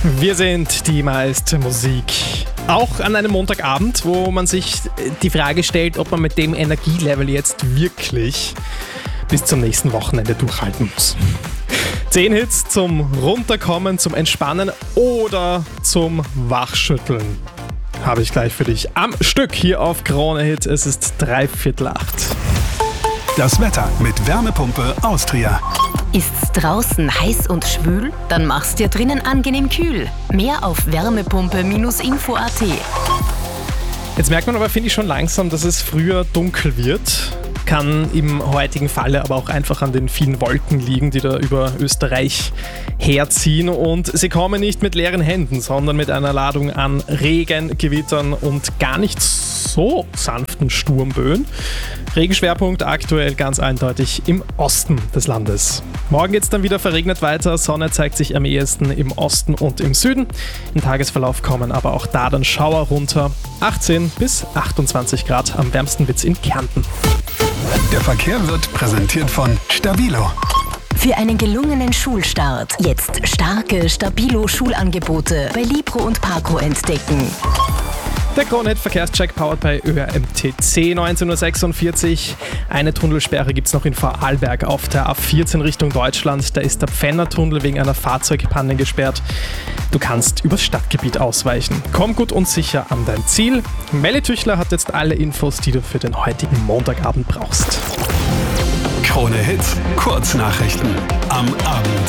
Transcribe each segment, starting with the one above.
Wir sind die meiste Musik. Auch an einem Montagabend, wo man sich die Frage stellt, ob man mit dem Energielevel jetzt wirklich bis zum nächsten Wochenende durchhalten muss. 10 Hits zum Runterkommen, zum Entspannen oder zum Wachschütteln habe ich gleich für dich am Stück hier auf Krone Hit. Es ist 7:45. Das Wetter mit Wärmepumpe Austria. Ist's draußen heiß und schwül? Dann mach's dir drinnen angenehm kühl. Mehr auf wärmepumpe-info.at. Jetzt merkt man aber, finde ich, schon langsam, dass es früher dunkel wird. Kann im heutigen Falle aber auch einfach an den vielen Wolken liegen, die da über Österreich herziehen. Und sie kommen nicht mit leeren Händen, sondern mit einer Ladung an Regen, Gewittern und gar nicht so sanften Sturmböen. Regenschwerpunkt aktuell ganz eindeutig im Osten des Landes. Morgen geht es dann wieder verregnet weiter. Sonne zeigt sich am ehesten im Osten und im Süden. Im Tagesverlauf kommen aber auch da dann Schauer runter. 18 bis 28 Grad, am wärmsten wird's in Kärnten. Der Verkehr wird präsentiert von Stabilo. Für einen gelungenen Schulstart jetzt starke Stabilo-Schulangebote bei Libro und Parco entdecken. Der Krone Hit Verkehrscheck powered bei ÖRMTC 19.46 Uhr. Eine Tunnelsperre gibt es noch in Vorarlberg auf der A14 Richtung Deutschland. Da ist der Pfändertunnel wegen einer Fahrzeugpanne gesperrt. Du kannst übers Stadtgebiet ausweichen. Komm gut und sicher an dein Ziel. Melli Tüchler hat jetzt alle Infos, die du für den heutigen Montagabend brauchst. Krone Hit, Kurznachrichten am Abend.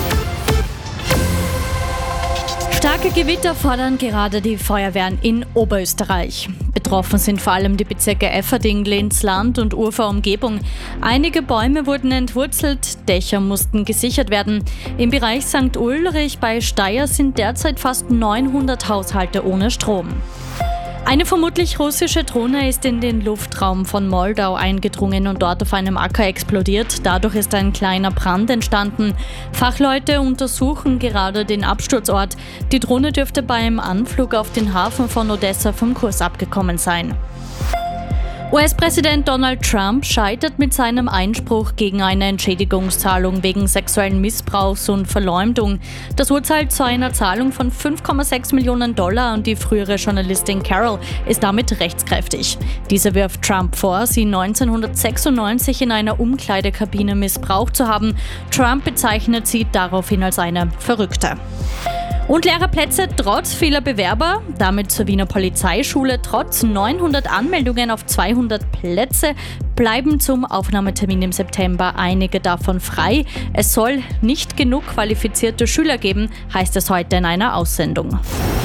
Starke Gewitter fordern gerade die Feuerwehren in Oberösterreich. Betroffen sind vor allem die Bezirke Efferding, Linz-Land und Urfahr-Umgebung. Einige Bäume wurden entwurzelt, Dächer mussten gesichert werden. Im Bereich St. Ulrich bei Steyr sind derzeit fast 900 Haushalte ohne Strom. Eine vermutlich russische Drohne ist in den Luftraum von Moldau eingedrungen und dort auf einem Acker explodiert. Dadurch ist ein kleiner Brand entstanden. Fachleute untersuchen gerade den Absturzort. Die Drohne dürfte beim Anflug auf den Hafen von Odessa vom Kurs abgekommen sein. US-Präsident Donald Trump scheitert mit seinem Einspruch gegen eine Entschädigungszahlung wegen sexuellen Missbrauchs und Verleumdung. Das Urteil zu einer Zahlung von $5,6 Millionen an die frühere Journalistin Carol ist damit rechtskräftig. Diese wirft Trump vor, sie 1996 in einer Umkleidekabine missbraucht zu haben. Trump bezeichnet sie daraufhin als eine Verrückte. Und leere Plätze trotz vieler Bewerber, damit zur Wiener Polizeischule. Trotz 900 Anmeldungen auf 200 Plätze bleiben zum Aufnahmetermin im September einige davon frei. Es soll nicht genug qualifizierte Schüler geben, heißt es heute in einer Aussendung.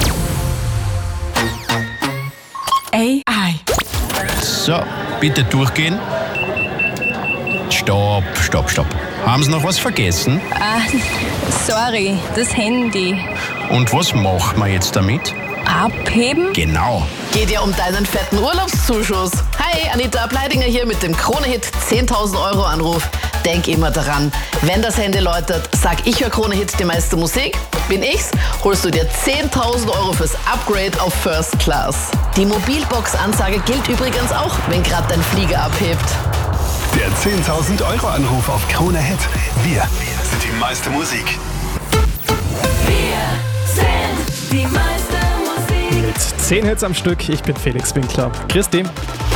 AI. So, bitte durchgehen. Stopp. Haben Sie noch was vergessen? Sorry, das Handy. Und was machen wir jetzt damit? Abheben? Genau. Geht ja um deinen fetten Urlaubszuschuss. Hi, Anita Bleidinger hier mit dem Krone-Hit 10.000 € Anruf. Denk immer daran, wenn das Handy läutet, sag ich höre Krone-Hit die meiste Musik. Bin ich's, holst du dir 10.000 € fürs Upgrade auf First Class. Die Mobilbox-Ansage gilt übrigens auch, wenn gerade dein Flieger abhebt. Der 10.000 € Anruf auf Krone Hit. Wir sind die meiste Musik. Wir sind die meiste Musik. Mit 10 Hits am Stück, ich bin Felix Winkler. Christi.